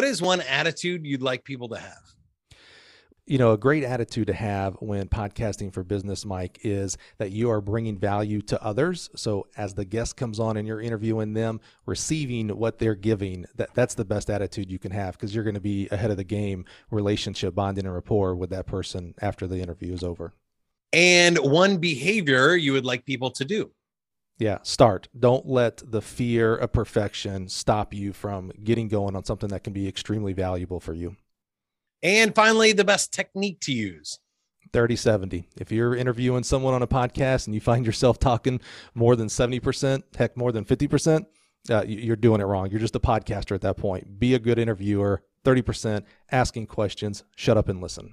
is one attitude you'd like people to have? A great attitude to have when podcasting for business, Mike, is that you are bringing value to others. So as the guest comes on and you're interviewing them, receiving what they're giving, that's the best attitude you can have, because you're going to be ahead of the game, relationship bonding and rapport with that person after the interview is over. And one behavior you would like people to do? Yeah, start. Don't let the fear of perfection stop you from getting going on something that can be extremely valuable for you. And finally, the best technique to use. 30-70. If you're interviewing someone on a podcast and you find yourself talking more than 70%, heck, more than 50%, you're doing it wrong. You're just a podcaster at that point. Be a good interviewer. 30%, asking questions, shut up and listen.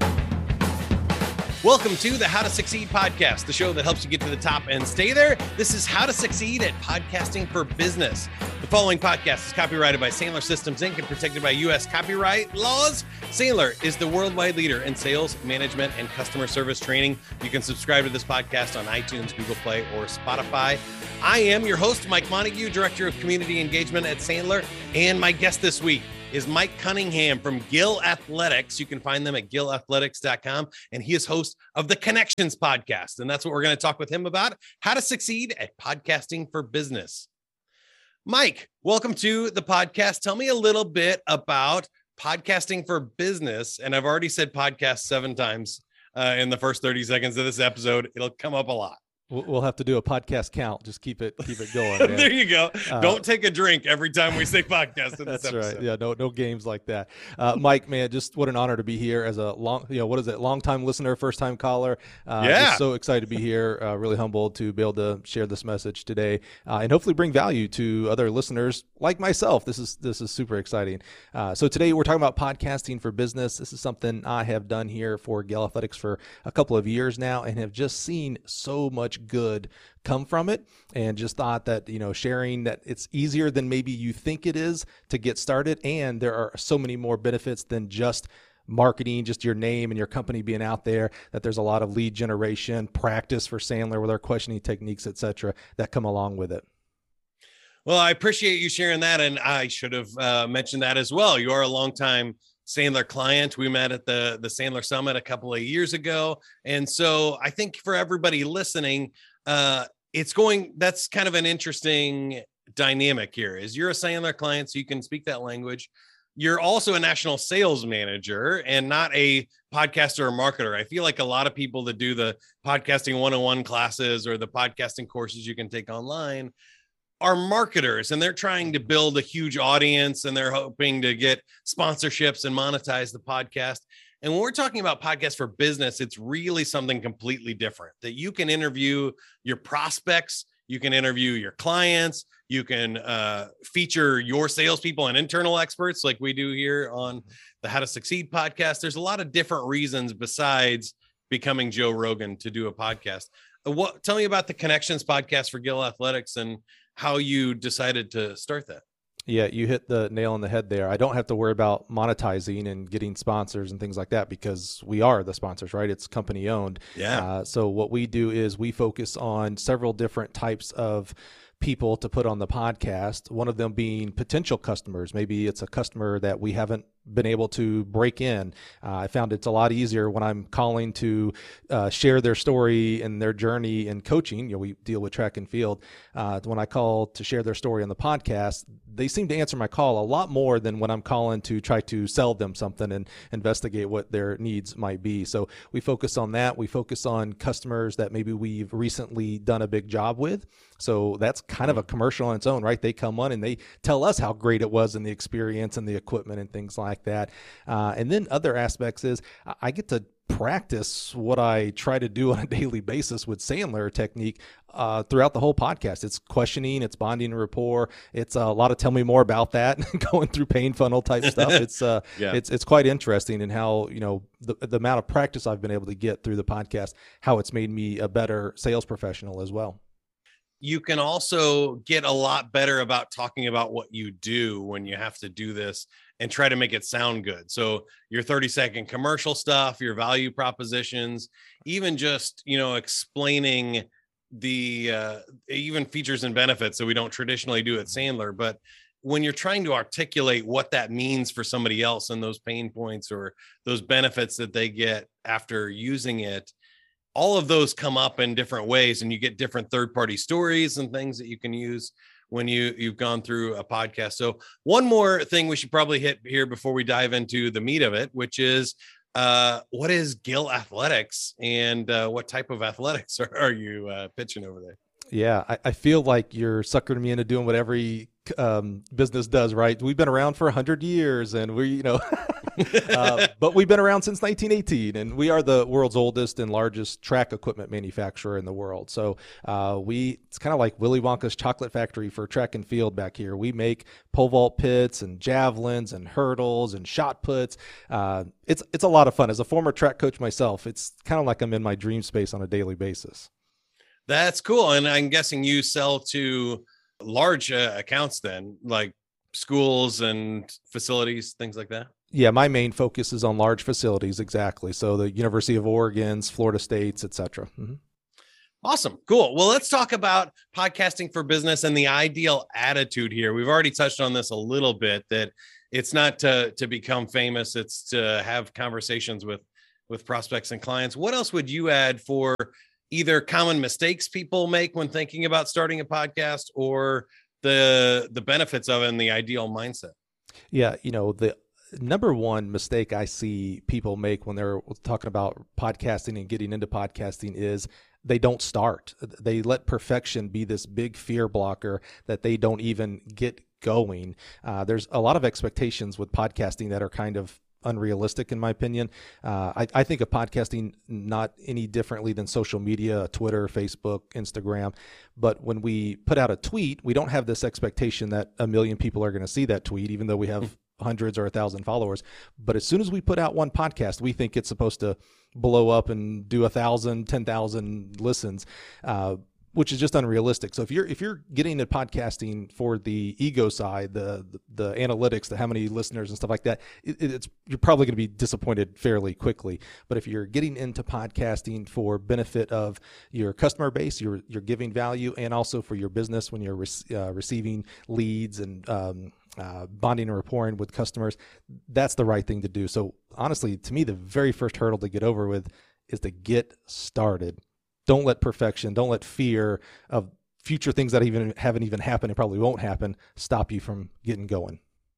Welcome to the How to Succeed podcast, the show that helps you get to the top and stay there. This is How to Succeed at Podcasting for Business. The following podcast is copyrighted by Sandler Systems, Inc. and protected by U.S. copyright laws. Sandler is the worldwide leader in sales, management, and customer service training. You can subscribe to this podcast on iTunes, Google Play, or Spotify. I am your host, Mike Montague, Director of Community Engagement at Sandler, and my guest this week is Mike Cunningham from Gill Athletics. You can find them at gillathletics.com. And he is host of the Connections podcast. And that's what we're going to talk with him about, how to succeed at podcasting for business. Mike, welcome to the podcast. Tell me a little bit about podcasting for business. And I've already said podcast 7 times in the first 30 seconds of this episode. It'll come up a lot. We'll have to do a podcast count. Just keep it going. There you go. Don't take a drink every time we say podcast in this episode. That's right. Yeah, no games like that. Mike, man, just what an honor to be here as a long-time listener, first-time caller. Just so excited to be here. Really humbled to be able to share this message today, and hopefully bring value to other listeners like myself. This is super exciting. So today we're talking about podcasting for business. This is something I have done here for Gill Athletics for a couple of years now, and have just seen so much good come from it, and just thought that, sharing that it's easier than maybe you think it is to get started. And there are so many more benefits than just marketing, just your name and your company being out there, that there's a lot of lead generation, practice for Sandler with our questioning techniques, etc., that come along with it. Well, I appreciate you sharing that. And I should have mentioned that as well. You are a longtime Sandler client. We met at the Sandler Summit a couple of years ago. And so I think for everybody listening, that's kind of an interesting dynamic here. Is you're a Sandler client, so you can speak that language. You're also a national sales manager and not a podcaster or marketer. I feel like a lot of people that do the podcasting 101 classes or the podcasting courses you can take online are marketers, and they're trying to build a huge audience, and they're hoping to get sponsorships and monetize the podcast. And when we're talking about podcasts for business, it's really something completely different, that you can interview your prospects, you can interview your clients, you can feature your salespeople and internal experts like we do here on the How to Succeed podcast. There's a lot of different reasons besides becoming Joe Rogan to do a podcast. Tell me about the Connections podcast for Gill Athletics and how you decided to start that. Yeah, you hit the nail on the head there. I don't have to worry about monetizing and getting sponsors and things like that, because we are the sponsors, right? It's company owned. Yeah. So what we do is we focus on several different types of people to put on the podcast, one of them being potential customers. Maybe it's a customer that we haven't been able to break in. I found it's a lot easier when I'm calling to share their story and their journey in coaching. We deal with track and field. When I call to share their story on the podcast, they seem to answer my call a lot more than when I'm calling to try to sell them something and investigate what their needs might be. So we focus on that. We focus on customers that maybe we've recently done a big job with. So that's kind of a commercial on its own, right? They come on and they tell us how great it was and the experience and the equipment and things like that. And then other aspects is I get to practice what I try to do on a daily basis with Sandler technique throughout the whole podcast. It's questioning, it's bonding and rapport. It's a lot of tell me more about that, going through pain funnel type stuff. It's quite interesting, and how, the amount of practice I've been able to get through the podcast, how it's made me a better sales professional as well. You can also get a lot better about talking about what you do when you have to do this and try to make it sound good. So your 30-second commercial stuff, your value propositions, even just, explaining the even features and benefits that we don't traditionally do at Sandler, but when you're trying to articulate what that means for somebody else and those pain points or those benefits that they get after using it, all of those come up in different ways, and you get different third-party stories and things that you can use when you've gone through a podcast. So one more thing we should probably hit here before we dive into the meat of it, which is what is Gill Athletics, and what type of athletics are you pitching over there? Yeah, I feel like you're suckering me into doing what every business does, right? We've been around for 100 years, and but we've been around since 1918, and we are the world's oldest and largest track equipment manufacturer in the world. So it's kind of like Willy Wonka's chocolate factory for track and field back here. We make pole vault pits and javelins and hurdles and shot puts. It's a lot of fun. As a former track coach myself, it's kind of like I'm in my dream space on a daily basis. That's cool. And I'm guessing you sell to large accounts then, like schools and facilities, things like that? Yeah, my main focus is on large facilities, exactly. So the University of Oregon's, Florida State's, et cetera. Mm-hmm. Awesome. Cool. Well, let's talk about podcasting for business and the ideal attitude here. We've already touched on this a little bit, that it's not to become famous, it's to have conversations with prospects and clients. What else would you add for either common mistakes people make when thinking about starting a podcast, or the benefits of it and the ideal mindset? Yeah, the number one mistake I see people make when they're talking about podcasting and getting into podcasting is they don't start. They let perfection be this big fear blocker that they don't even get going. There's a lot of expectations with podcasting that are kind of unrealistic, in my opinion. I think of podcasting not any differently than social media, Twitter, Facebook, Instagram. But when we put out a tweet, we don't have this expectation that 1 million people are going to see that tweet, even though we have hundreds or 1,000 followers. But as soon as we put out one podcast, we think it's supposed to blow up and do 1,000, 10,000 listens, which is just unrealistic. So if you're getting into podcasting for the ego side, the analytics, the how many listeners and stuff like that, you're probably going to be disappointed fairly quickly. But if you're getting into podcasting for benefit of your customer base, you're giving value, and also for your business when you're receiving leads and bonding and rapporting with customers, that's the right thing to do. So honestly, to me, the very first hurdle to get over with is to get started. Don't let perfection, don't let fear of future things that haven't even happened and probably won't happen stop you from getting going.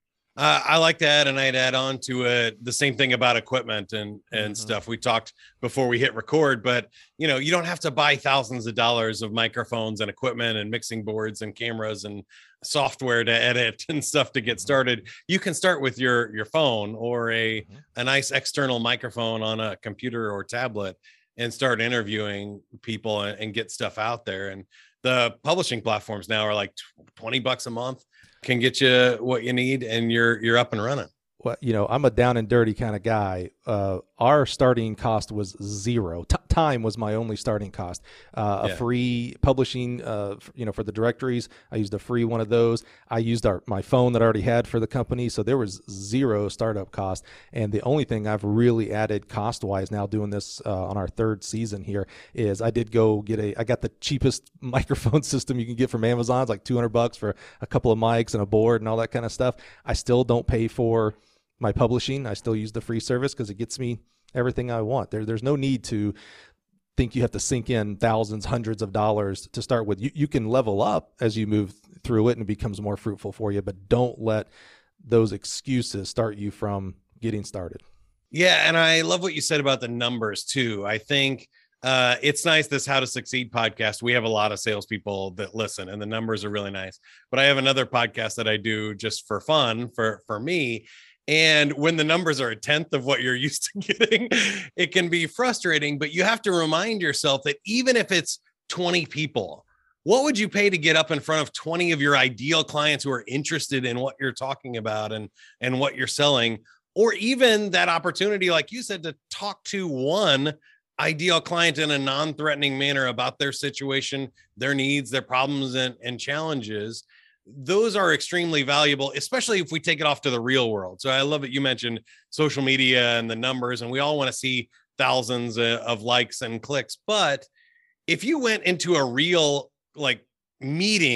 I like that. And I'd add on to it the same thing about equipment and stuff. We talked before we hit record, but you don't have to buy thousands of dollars of microphones and equipment and mixing boards and cameras and software to edit and stuff to get started. You can start with your phone or a nice external microphone on a computer or tablet and start interviewing people and get stuff out there. And the publishing platforms now are like $20 a month, can get you what you need, and you're up and running. Well, I'm a down and dirty kind of guy. Our starting cost was zero. Time was my only starting cost. A free publishing, for the directories, I used a free one of those. I used my phone that I already had for the company. So there was zero startup cost. And the only thing I've really added cost-wise now doing this on our third season here is I did go I got the cheapest microphone system you can get from Amazon. It's like $200 for a couple of mics and a board and all that kind of stuff. I still don't pay for my publishing. I still use the free service because it gets me everything I want. There's no need to think you have to sink in thousands, hundreds of dollars to start with. You can level up as you move through it and it becomes more fruitful for you, but don't let those excuses start you from getting started. Yeah. And I love what you said about the numbers too. I think it's nice, this How to Succeed podcast. We have a lot of salespeople that listen and the numbers are really nice, but I have another podcast that I do just for fun for me. And when the numbers are a tenth of what you're used to getting, it can be frustrating, but you have to remind yourself that even if it's 20 people, what would you pay to get up in front of 20 of your ideal clients who are interested in what you're talking about and what you're selling? Or even that opportunity, like you said, to talk to one ideal client in a non-threatening manner about their situation, their needs, their problems and challenges. Those are extremely valuable, especially if we take it off to the real world. So I love that you mentioned social media and the numbers, and we all want to see thousands of likes and clicks. But if you went into a real meeting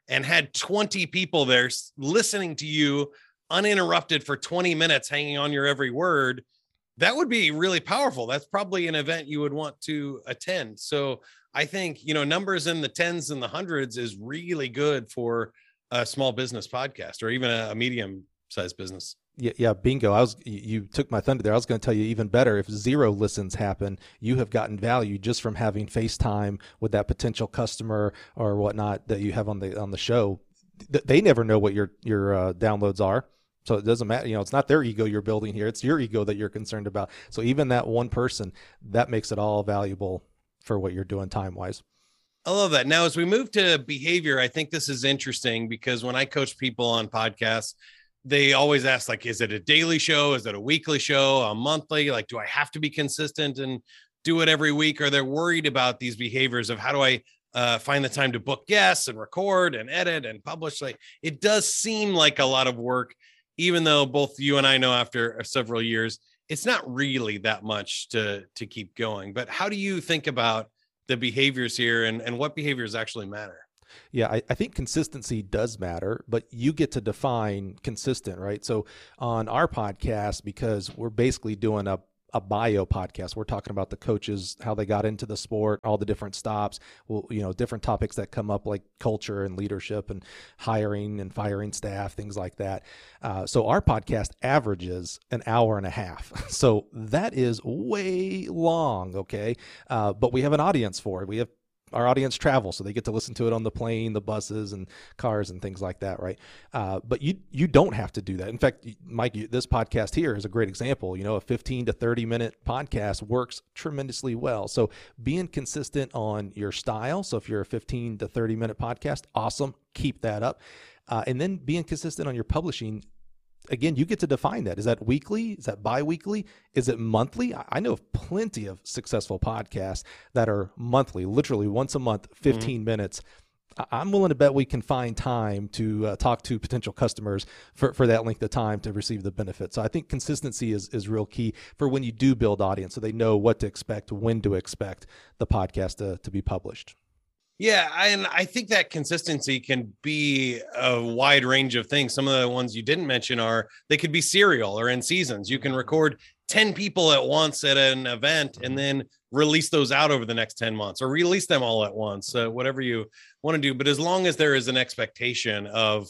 and had 20 people there listening to you uninterrupted for 20 minutes, hanging on your every word, that would be really powerful. That's probably an event you would want to attend. So I think, numbers in the tens and the hundreds is really good for a small business podcast or even a medium sized business. Yeah, bingo. You took my thunder there. I was going to tell you even better. If 0 listens happen, you have gotten value just from having FaceTime with that potential customer or whatnot that you have on the show. They never know what your downloads are. So it doesn't matter. It's not their ego you're building here. It's your ego that you're concerned about. So even that one person, that makes it all valuable for what you're doing time-wise. I love that. Now, as we move to behavior, I think this is interesting because when I coach people on podcasts, they always ask, like, is it a daily show? Is it a weekly show? A monthly? Like, do I have to be consistent and do it every week? Or they're worried about these behaviors of how do I find the time to book guests and record and edit and publish? Like, it does seem like a lot of work, even though both you and I know after several years, it's not really that much to keep going. But how do you think about the behaviors here and what behaviors actually matter? Yeah, I think consistency does matter, but you get to define consistent, right? So on our podcast, because we're basically doing a bio podcast, we're talking about the coaches, how they got into the sport, all the different stops, different topics that come up like culture and leadership and hiring and firing staff, things like that. So our podcast averages an hour and a half. So that is way long, okay? But we have an audience for it. We have our audience travel, so they get to listen to it on the plane, the buses and cars and things like that, right? But you don't have to do that. In fact, Mike, this podcast here is a great example. A 15 to 30 minute podcast works tremendously well. So being consistent on your style. So if you're a 15 to 30 minute podcast, awesome, keep that up. And then being consistent on your publishing. Again, you get to define that. Is that weekly? Is that bi-weekly? Is it monthly? I know of plenty of successful podcasts that are monthly, literally once a month, 15 minutes. I'm willing to bet we can find time to talk to potential customers for that length of time to receive the benefit. So I think consistency is real key for when you do build audience, so they know what to expect, when to expect the podcast to be published. Yeah, and I think that consistency can be a wide range of things. Some of the ones you didn't mention they could be serial or in seasons. You can record 10 people at once at an event and then release those out over the next 10 months or release them all at once, whatever you want to do. But as long as there is an expectation of,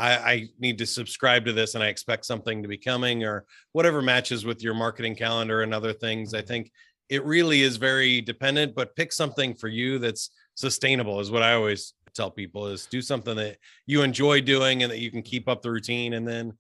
I need to subscribe to this and I expect something to be coming or whatever matches with your marketing calendar and other things, I think it really is very dependent, but pick something for you that's sustainable is what I always tell people, is do something that you enjoy doing and that you can keep up the routine. And then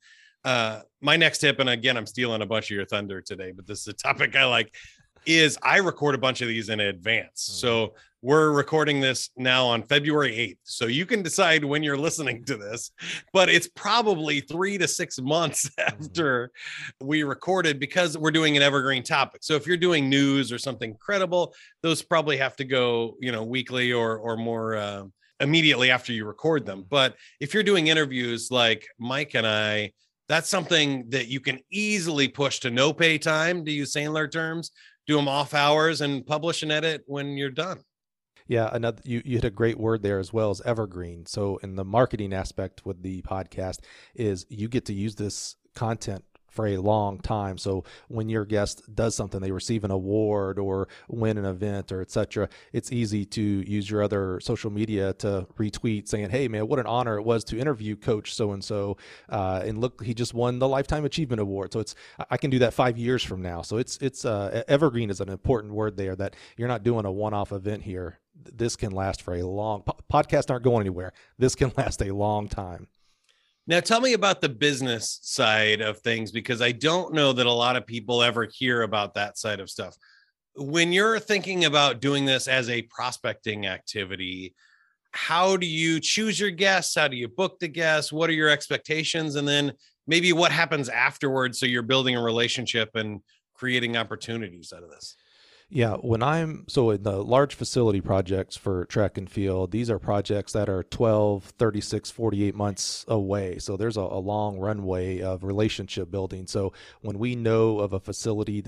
my next tip, and again, I'm stealing a bunch of your thunder today, but this is a topic I like, is I record a bunch of these in advance. So we're recording this now on February 8th. So you can decide when you're listening to this, but it's probably 3 to 6 months after we recorded because we're doing an evergreen topic. So if you're doing news or something credible, those probably have to go, weekly or more immediately after you record them. But if you're doing interviews like Mike and I, that's something that you can easily push to no pay time, to use Sandler terms, do them off hours and publish and edit when you're done. Yeah, you hit a great word there as well, as evergreen. So in the marketing aspect with the podcast is you get to use this content for a long time. So when your guest does something, they receive an award or win an event or et cetera, it's easy to use your other social media to retweet saying, hey man, what an honor it was to interview coach so-and-so. And look, he just won the Lifetime Achievement Award. So I can do that 5 years from now. So it's evergreen is an important word there, that you're not doing a one-off event here. This can last for a long, podcasts aren't going anywhere. This can last a long time. Now, tell me about the business side of things, because I don't know that a lot of people ever hear about that side of stuff. When you're thinking about doing this as a prospecting activity, how do you choose your guests? How do you book the guests? What are your expectations? And then maybe what happens afterwards, so you're building a relationship and creating opportunities out of this? Yeah, in the large facility projects for track and field, these are projects that are 12, 36, 48 months away. So there's a long runway of relationship building. So when we know of a facility that is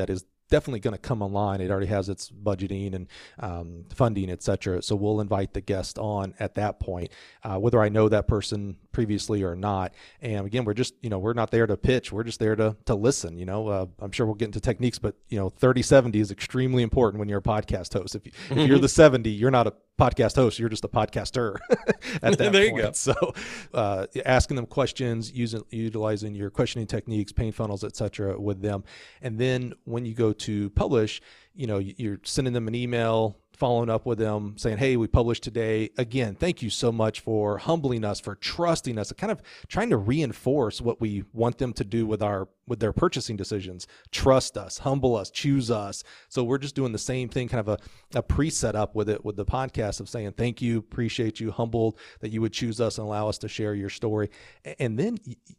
definitely going to come online. It already has its budgeting and funding, et cetera. So we'll invite the guest on at that point, whether I know that person previously or not. And again, we're just, we're not there to pitch. We're just there to listen. I'm sure we'll get into techniques, but 30-70 is extremely important when you're a podcast host. If you're the 70, you're not a podcast host, you're just a podcaster at that there point. You go. So asking them questions, utilizing your questioning techniques, pain funnels, et cetera, with them. And then when you go to publish, you're sending them an email, following up with them saying, hey, we published today. Again, thank you so much for humbling us, for trusting us, kind of trying to reinforce what we want them to do with their purchasing decisions. Trust us, humble us, choose us. So we're just doing the same thing, kind of a pre-set up with it, with the podcast of saying, thank you, appreciate you, humbled that you would choose us and allow us to share your story. And then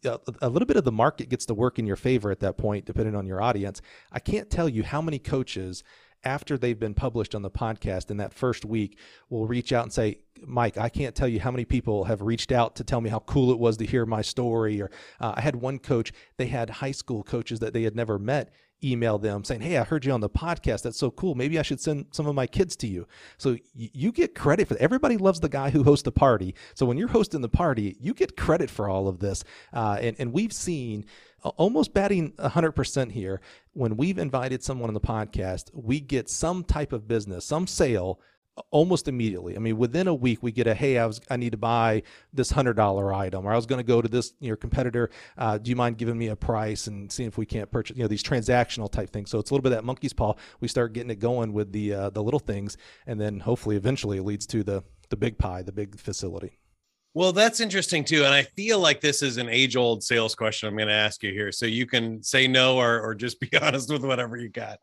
a little bit of the market gets to work in your favor at that point, depending on your audience. I can't tell you how many coaches, after they've been published on the podcast in that first week, will reach out and say, Mike, I can't tell you how many people have reached out to tell me how cool it was to hear my story. Or I had one coach, they had high school coaches that they had never met email them saying, hey, I heard you on the podcast. That's so cool. Maybe I should send some of my kids to you. So you get credit for that. Everybody loves the guy who hosts the party. So when you're hosting the party, you get credit for all of this. And we've seen almost batting 100% here. When we've invited someone on the podcast, we get some type of business, some sale almost immediately. I mean, within a week, we get a, hey, I need to buy this $100 item, or I was going to go to this, your competitor. Do you mind giving me a price and seeing if we can't purchase, these transactional type things. So it's a little bit of that monkey's paw. We start getting it going with the little things, and then hopefully eventually it leads to the big pie, the big facility. Well, that's interesting too. And I feel like this is an age-old sales question I'm going to ask you here. So you can say no or just be honest with whatever you got.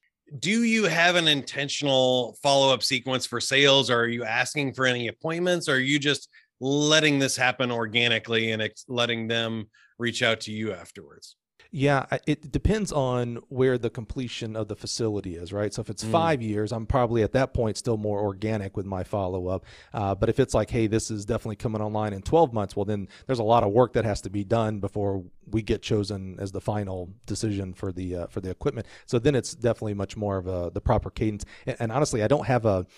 Do you have an intentional follow-up sequence for sales? Or are you asking for any appointments? Or are you just letting this happen organically and letting them reach out to you afterwards? Yeah, it depends on where the completion of the facility is, right? So if it's 5 years, I'm probably at that point still more organic with my follow-up. But if it's like, hey, this is definitely coming online in 12 months, well, then there's a lot of work that has to be done before we get chosen as the final decision for the equipment. So then it's definitely much more of the proper cadence. And honestly, I don't have a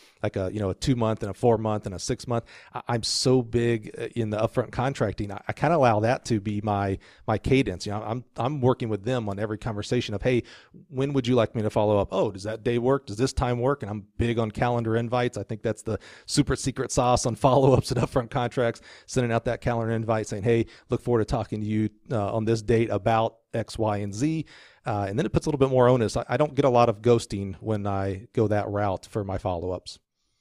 2 month and a 4 month and a 6 month. I'm so big in the upfront contracting. I kind of allow that to be my cadence. I'm working with them on every conversation of, hey, when would you like me to follow up? Oh, does that day work? Does this time work? And I'm big on calendar invites. I think that's the super secret sauce on follow-ups and upfront contracts, sending out that calendar invite saying, hey, look forward to talking to you on this date about X, Y, and Z. And then it puts a little bit more onus. I don't get a lot of ghosting when I go that route for my follow-ups.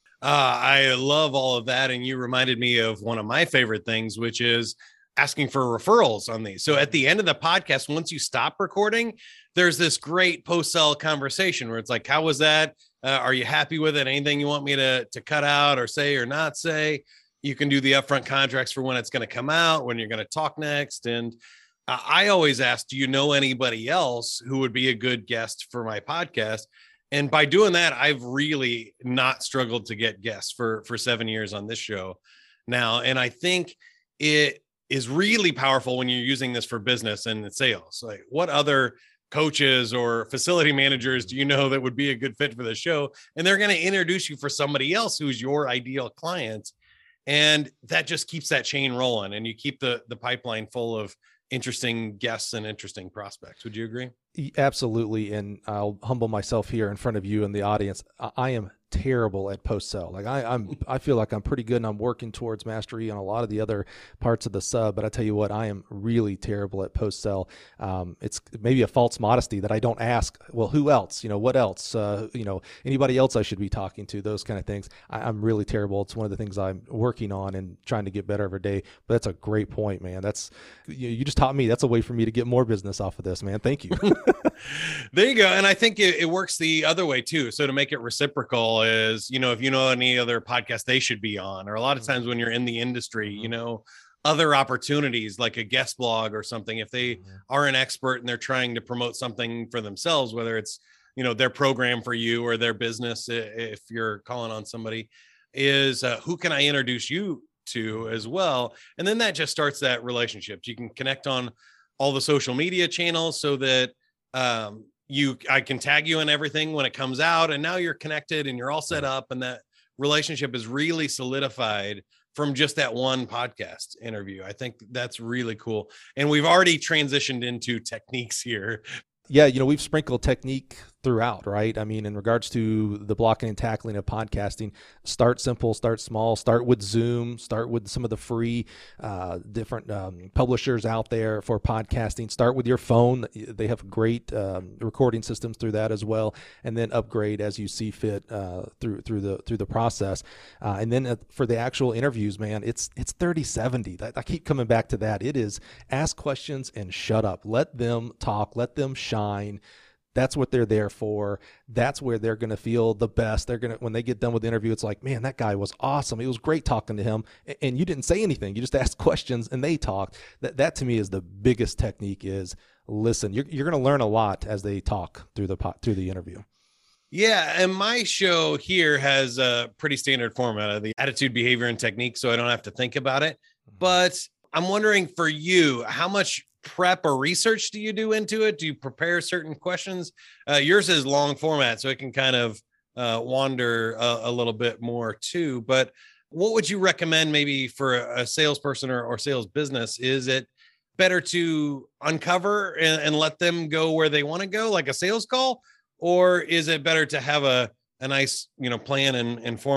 I love all of that. And you reminded me of one of my favorite things, which is asking for referrals on these. So at the end of the podcast, once you stop recording, there's this great post-sell conversation where it's like, how was that? Are you happy with it? Anything you want me to cut out or say or not say? You can do the upfront contracts for when it's going to come out, when you're going to talk next. And I always ask, do you know anybody else who would be a good guest for my podcast? And by doing that, I've really not struggled to get guests for 7 years on this show now. And I think it is really powerful when you're using this for business and sales. Like, what other coaches or facility managers do you know that would be a good fit for the show? And they're going to introduce you for somebody else who's your ideal client. And that just keeps that chain rolling, and you keep the pipeline full of interesting guests and interesting prospects. Would you agree? Absolutely. And I'll humble myself here in front of you and the audience. I am terrible at post sell. Like I feel like I'm pretty good and I'm working towards mastery on a lot of the other parts of the sub, but I tell you what, I am really terrible at post sell. It's maybe a false modesty that I don't ask, well, who else, what else, anybody else I should be talking to, those kind of things. I'm really terrible. It's one of the things I'm working on and trying to get better every day, but that's a great point, man. That's, you just taught me that's a way for me to get more business off of this, man. Thank you. There you go. And I think it works the other way too. So to make it reciprocal is, if you know any other podcast they should be on, or a lot of times when you're in the industry, other opportunities like a guest blog or something, if they are an expert and they're trying to promote something for themselves, whether it's, their program for you or their business, if you're calling on somebody, is who can I introduce you to as well? And then that just starts that relationship. You can connect on all the social media channels so that I can tag you in everything when it comes out, and now you're connected and you're all set up, and that relationship is really solidified from just that one podcast interview. I think that's really cool. And we've already transitioned into techniques here. Yeah, we've sprinkled technique throughout, right? I mean, in regards to the blocking and tackling of podcasting, start simple, start small, start with Zoom, start with some of the free different publishers out there for podcasting. Start with your phone. They have great recording systems through that as well, and then upgrade as you see fit through the process. And then for the actual interviews, man, it's 30/70. I keep coming back to that. It is ask questions and shut up. Let them talk. Let them shine. That's what they're there for. That's where they're going to feel the best. When they get done with the interview, it's like, man, that guy was awesome. It was great talking to him. And you didn't say anything. You just asked questions and they talked. That to me is the biggest technique, is listen. You're going to learn a lot as they talk through the interview. Yeah. And my show here has a pretty standard format of the attitude, behavior, and technique, so I don't have to think about it. But I'm wondering for you, how much prep or research do you do into it? Do you prepare certain questions? Yours is long format, so it can kind of wander a little bit more too. But what would you recommend maybe for a salesperson or sales business? Is it better to uncover and let them go where they want to go, like a sales call? Or is it better to have a nice, plan and form